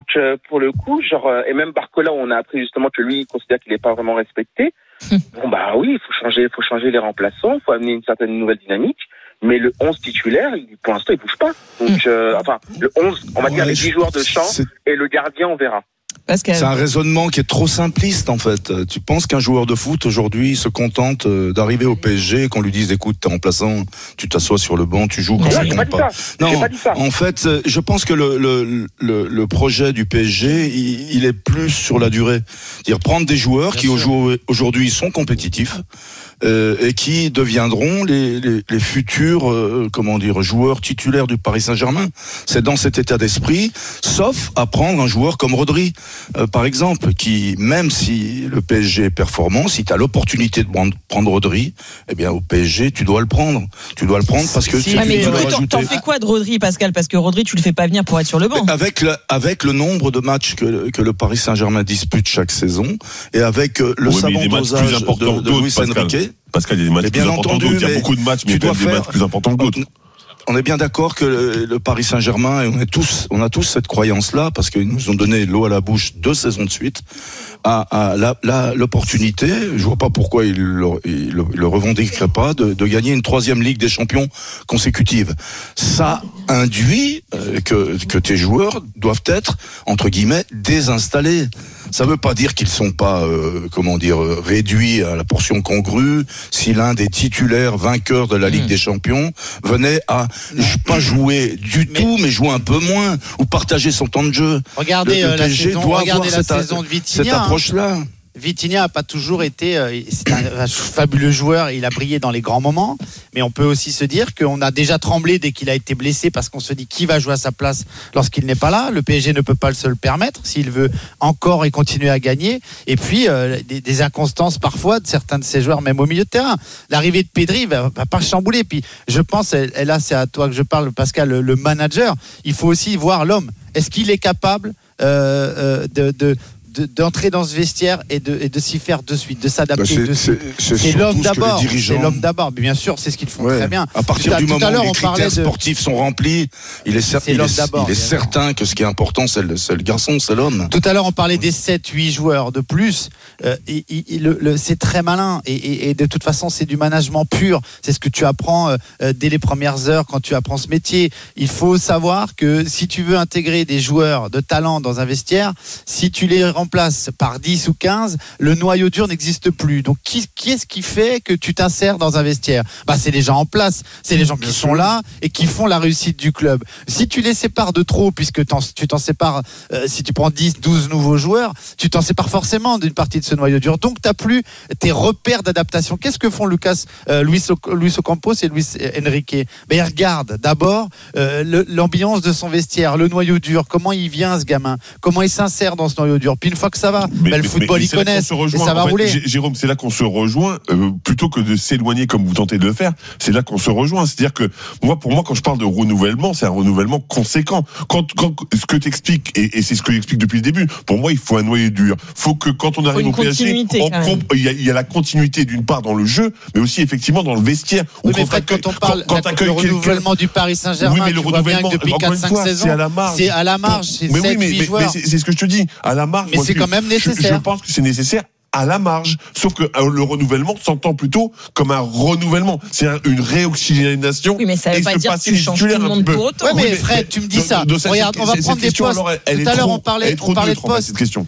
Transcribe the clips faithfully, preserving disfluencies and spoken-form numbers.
euh, pour le coup, genre, euh, et même Barcola, on a appris justement que lui, il considère qu'il n'est pas vraiment respecté. Bon, bah oui, il faut changer, faut changer les remplaçants, il faut amener une certaine nouvelle dynamique. Mais le onze titulaire, il, pour l'instant, il bouge pas. Donc, euh, enfin, le onze, on va ouais, dire les dix joueurs de champ c'est... et le gardien, on verra. Pascal. C'est un raisonnement qui est trop simpliste en fait. Tu penses qu'un joueur de foot aujourd'hui se contente d'arriver au P S G et qu'on lui dise écoute, t'es remplaçant, tu t'assois sur le banc, tu joues quand ça compte pas. Non, en fait, je pense que le, le, le, le projet du P S G, il, il est plus sur la durée. C'est-à-dire prendre des joueurs Bien qui sûr. aujourd'hui sont compétitifs. Euh, et qui deviendront les, les, les futurs euh, comment dire joueurs titulaires du Paris Saint-Germain. C'est dans cet état d'esprit, sauf à prendre un joueur comme Rodri, euh, par exemple, qui même si le P S G est performant, si tu as l'opportunité de prendre Rodri, eh bien au P S G tu dois le prendre. Tu dois le prendre parce que si, tu, mais tu dois rajouter. T'en fais quoi de Rodri, Pascal? Parce que Rodri, tu le fais pas venir pour être sur le banc. Avec le, avec le nombre de matchs que, que le Paris Saint-Germain dispute chaque saison et avec euh, le oui, savant dosage de, de Luis Enrique. Pascal, il y a des matchs plus importants que d'autres. Il y a beaucoup de matchs, mais il y a des matchs plus importants que d'autres. On est bien d'accord que le, le Paris Saint-Germain, et on est tous, on a tous cette croyance-là, parce qu'ils nous ont donné l'eau à la bouche deux saisons de suite, à, à la, la, l'opportunité, je vois pas pourquoi ils le, ils le, le revendiqueraient pas, de, de gagner une troisième Ligue des Champions consécutive. Ça induit euh, que, que tes joueurs doivent être, entre guillemets, désinstallés. Ça veut pas dire qu'ils sont pas, euh, comment dire, réduits à la portion congrue. Si l'un des titulaires vainqueurs de la Ligue mmh. des Champions venait à pas jouer du mais, tout, mais jouer un peu moins ou partager son temps de jeu. Regardez le, le la saison, regardez la saison de Vitinha. Cette approche-là. Hein. Vitinha n'a pas toujours été, euh, c'est un, un fabuleux joueur, il a brillé dans les grands moments, mais on peut aussi se dire qu'on a déjà tremblé dès qu'il a été blessé parce qu'on se dit qui va jouer à sa place lorsqu'il n'est pas là. Le P S G ne peut pas se le permettre s'il veut encore et continuer à gagner. Et puis euh, des, des inconstances parfois de certains de ces joueurs, même au milieu de terrain. L'arrivée de Pedri va, va pas chambouler. Puis je pense, et là c'est à toi que je parle, Pascal, le, le manager. Il faut aussi voir l'homme. Est-ce qu'il est capable euh, euh, de, de De, d'entrer dans ce vestiaire et de, et de s'y faire de suite, de s'adapter bah c'est, de suite. C'est, c'est, c'est l'homme d'abord. Dirigeants... C'est l'homme d'abord. Mais bien sûr, c'est ce qu'ils font ouais. très bien. À partir tout du à, moment où les critères de... sportifs sont remplis, il est, cer- c'est il est, il est certain que ce qui est important, c'est le, c'est le garçon, c'est l'homme. Tout à l'heure, on parlait des sept huit joueurs de plus. Euh, et, et, le, le, c'est très malin. Et, et, et de toute façon, c'est du management pur. C'est ce que tu apprends euh, dès les premières heures quand tu apprends ce métier. Il faut savoir que si tu veux intégrer des joueurs de talent dans un vestiaire, si tu les remplaces par dix ou quinze, le noyau dur n'existe plus. Donc qui, qui est-ce qui fait que tu t'insères dans un vestiaire? Bah, c'est les gens en place, c'est les gens qui sont là et qui font la réussite du club. Si tu les sépares de trop, puisque t'en, tu t'en sépares, euh, si tu prends dix, douze nouveaux joueurs, tu t'en sépares forcément d'une partie de ce noyau dur. Donc tu n'as plus tes repères d'adaptation. Qu'est-ce que font Lucas, euh, Luis, Luis Ocampos et Luis Enrique? Ben, ils regardent d'abord euh, le, l'ambiance de son vestiaire, le noyau dur, comment il vient ce gamin, comment il s'insère dans ce noyau dur. Puis une fois que ça va, mais, ben, le mais, football mais, ils connaissent et ça va en fait, rouler. Jérôme, c'est là qu'on se rejoint, euh, plutôt que de s'éloigner comme vous tentez de le faire. C'est là qu'on se rejoint. C'est-à-dire que moi, pour moi, quand je parle de renouvellement, c'est un renouvellement conséquent. Quand, quand ce que t'expliques, et, et c'est ce que j'explique depuis le début, pour moi, il faut un noyau dur. Faut que quand on arrive au P S G, on comp- il, y a, il y a la continuité d'une part dans le jeu, mais aussi effectivement dans le vestiaire. Oui, mais Fred, quand on parle quand, quand le renouvellement du Paris Saint-Germain, oui, mais le renouvellement depuis quatre cinq saisons, c'est à la marge. C'est à la marge. C'est mais sept, oui, mais, huit mais, joueurs. mais c'est, c'est ce que je te dis. À la marge. Mais moi, c'est quand même nécessaire. Je, je pense que c'est nécessaire à la marge. Sauf que euh, le renouvellement s'entend plutôt comme un renouvellement. C'est un, une réoxygénation. Oui, mais ça veut pas dire que tu changes tout le monde pour autant. Ouais, mais Fred, tu me dis ça. Regarde, on va prendre des postes. Tout à l'heure, on parlait de postes. Cette question.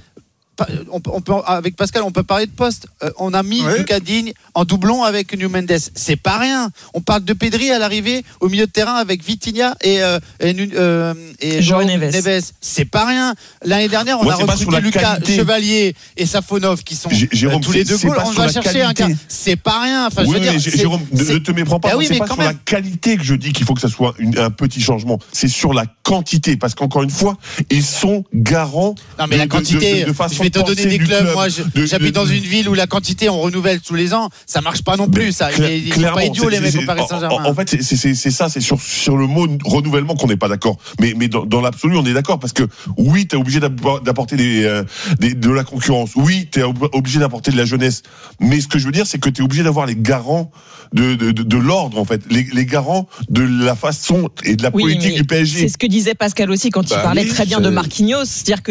On peut, on peut, avec Pascal, on peut parler de poste. Euh, on a mis ouais. Lucas Digne en doublon avec Nuno Mendes. C'est pas rien. On parle de Pedri à l'arrivée au milieu de terrain avec Vitinha et, euh, et, euh, et João Neves. Neves. C'est pas rien. L'année dernière, on Moi, a recruté Lucas qualité. Chevalier et Safonov qui sont Jérôme, euh, tous les deux goals. On va chercher qualité. un cas. C'est pas rien. Enfin, oui, je veux dire, c'est, Jérôme, c'est... ne te méprends pas. Bah oui, c'est pas sur même... la qualité que je dis qu'il faut que ça soit une, un petit changement. C'est sur la quantité. Parce qu'encore une fois, ils sont garants. Non, mais de, la quantité, de, de, de façon je vais te donner des clubs. Moi, je, de, j'habite de, dans une ville où la quantité on renouvelle tous les ans, ça marche pas non plus. Ça, cla- ils sont pas idiots les mecs au Paris Saint-Germain. En, en fait, c'est, c'est, c'est, c'est ça, c'est sur sur le mot renouvellement qu'on n'est pas d'accord. Mais mais dans, dans l'absolu, on est d'accord parce que oui, t'es obligé d'apporter des, euh, des de la concurrence. Oui, t'es obligé d'apporter de la jeunesse. Mais ce que je veux dire, c'est que t'es obligé d'avoir les garants de de, de, de l'ordre en fait, les, les garants de la façon et de la oui, politique du P S G. C'est ce que disait Pascal aussi quand bah il parlait oui, très bien c'est... de Marquinhos, c'est-à-dire que